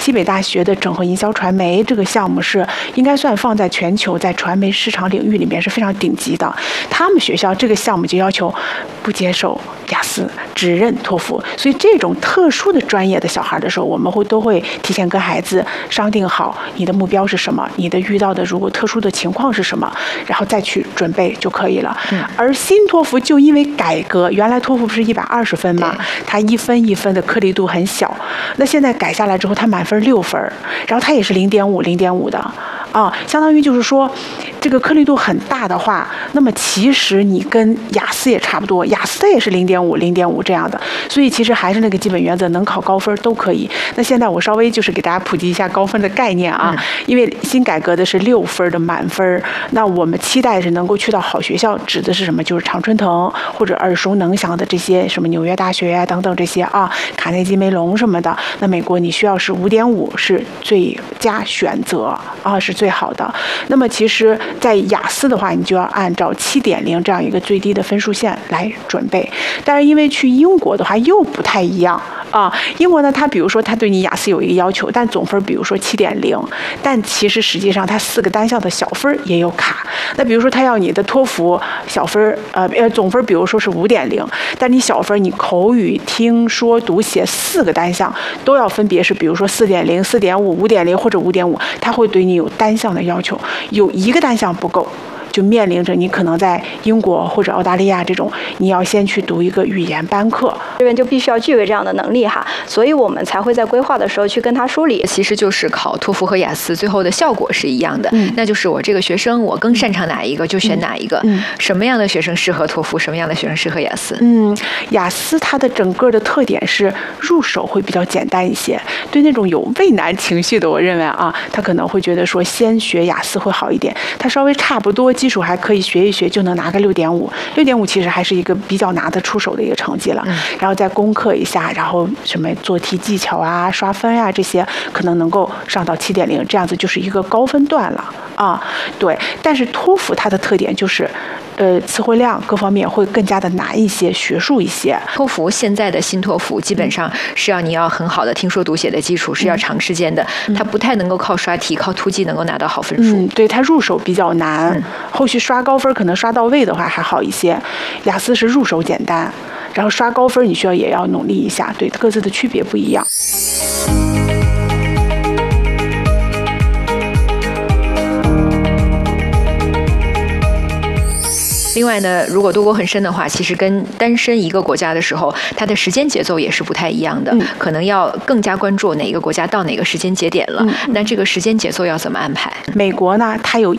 西北大学的整合营销传媒这个项目是应该算放在全球在传媒市场领域里面是非常顶级的。他们学校这个项目就要求不接受雅思，只认托福。所以这种特殊的专业的小孩的时候，我们都会提前跟孩子商定好你的目标是什么，你的遇到的如果特殊的情况是什么，然后再去准备就可以了。而新托福就因为改革，原来托福不是120分嘛，它一分一分的颗粒度很小，那现在改下来之后，它满分6分，然后它也是0.5的啊，相当于就是说这个颗粒度很大的话，那么其实你跟雅思也差不多，雅思它也是0.5这样的，所以其实还是那个基本原则，能考高分都可以。那现在我稍微就是给大家普及一下高分的概念啊，因为新改革的是6分的满分，那我们期待是能够去到好学校，指的是什么？就是常春藤或者耳熟能详的这些什么纽约大学呀等等这些啊，卡内基梅隆什么的。那美国你需要是5.5是最佳选择啊，是最好的。那么其实在雅思的话，你就要按照7.0这样一个最低的分数线来准备。但是因为去英国的话又不太一样啊，英国呢，它比如说它对你雅思有一个要求，但总分比如说7.0，但其实实际上它4个单项的小分也有卡。那比如说它要你的托福小分总分比如说是5.0，但你小分你口语、听说、读写4个单项都要分别是比如说4.0、4.5、5.0或者5.5，它会对你有单项的要求，有一个单项不够，就面临着你可能在英国或者澳大利亚这种，你要先去读一个语言班课， 这边就必须要具备这样的能力哈，所以我们才会在规划的时候去跟他梳理。 其实就是考托福和雅思最后的效果是一样的，那就是我这个学生我更擅长哪一个就选哪一个，什么样的学生适合托福，什么样的学生适合雅思。 雅思它的整个的特点是入手会比较简单一些，对那种有畏难情绪的，我认为啊，他可能会觉得说先学雅思会好一点，他稍微差不多基础还可以学一学就能拿个6.5其实还是一个比较拿得出手的一个成绩了。然后再攻克一下，然后什么做题技巧啊、刷分啊这些，可能能够上到7.0，这样子就是一个高分段了啊。对，但是托福它的特点就是词汇量各方面会更加的难一些，学术一些。 托福现在的新托福基本上是你要很好的听说读写的基础，是要长时间的，它不太能够靠刷题、靠突击能够拿到好分数。 对，它入手比较难，后续刷高分可能刷到位的话还好一些。雅思是入手简单，然后刷高分你也要努力一下，对，各自的区别不一样。 另外呢，如果多国很深的话，其实跟单身一个国家的时候，它的时间节奏也是不太一样的，可能要更加关注哪一个国家到哪个时间节点了。那这个时间节奏要怎么安排？ 美国呢，它有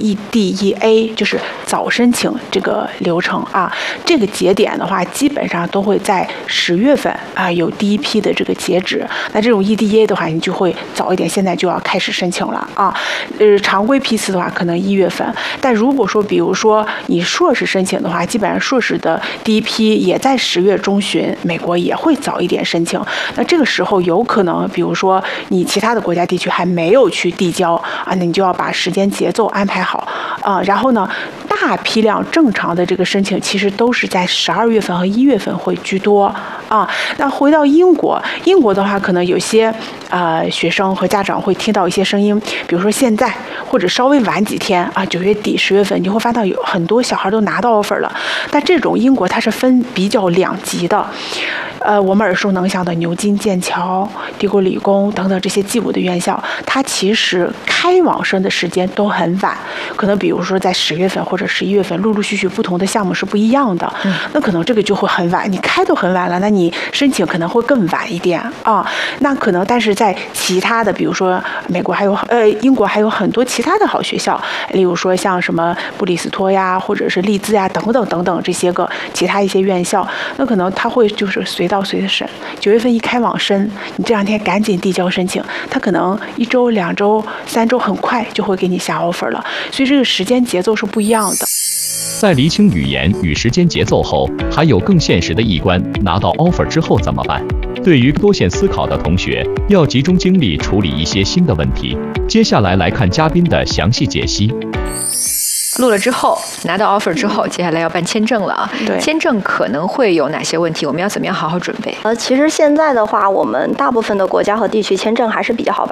EDEA， 就是早申请这个流程啊。这个节点的话，基本上都会在10月份啊有第一批的这个截止。那这种 EDEA 的话，你就会早一点，现在就要开始申请了啊。常规批次的话，可能1月份。但如果说，比如说你硕士申请的话，基本上硕士的第一批也在10月中旬，美国也会早一点申请。那这个时候有可能，比如说你其他的国家地区还没有去递交啊，那你就要把时间节奏安排好啊。然后呢，大批量正常的这个申请其实都是在12月份和1月份会居多啊。那回到英国的话，可能有些学生和家长会听到一些声音，比如说现在或者稍微晚几天啊，9月底10月份，你会发现有很多小孩都拿到offer了。但这种英国它是分比较两级的，我们耳熟能详的牛津、剑桥、帝国理工等等这些G5的院校，它其实开网申的时间都很晚，可能比如说在10月份或者11月份，陆陆续续不同的项目是不一样的，那可能这个就会很晚，你开都很晚了，那你申请可能会更晚一点啊。那可能但是在其他的，比如说美国还有英国还有很多其他的好学校，例如说像什么布里斯托呀，或者是利兹呀等等这些个其他一些院校，那可能他会就是随到随的审，9月份一开网申，你这2天赶紧递交申请，他可能1周、2周、3周很快就会给你下 offer 了，所以这个时间节奏是不一样的。 在厘清语言与时间节奏后，还有更现实的一关，拿到 offer 之后怎么办？对于多线思考的同学，要集中精力处理一些新的问题。接下来来看嘉宾的详细解析。 录了之后，拿到 offer 之后，接下来要办签证了啊。 对， 签证可能会有哪些问题？我们要怎么样好好准备？ 其实现在的话，我们大部分的国家和地区签证还是比较好